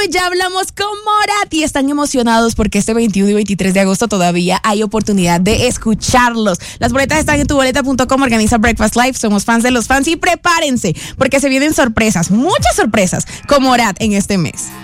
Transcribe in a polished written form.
ya hablamos con Morat y están emocionados porque este 21 y 23 de agosto todavía hay oportunidad de escucharlos. Las boletas están en tuboleta.com, organiza Breakfast Live, somos fans de los fans y prepárense porque se vienen sorpresas, muchas sorpresas con Morat en este mes.